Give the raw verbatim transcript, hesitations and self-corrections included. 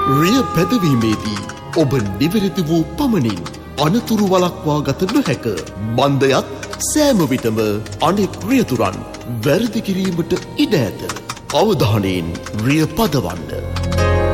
රිය පැදවීමේදී ඔබ නිවැරදි වූ පමණින් අනතුරු වළක්වා ගත නොහැක. මන්දයත් සෑම විටම අනෙක් රියතුරන් වැරදි කිරීමට ඉඩ ඇත. අවධානයෙන් රිය පදවන්න.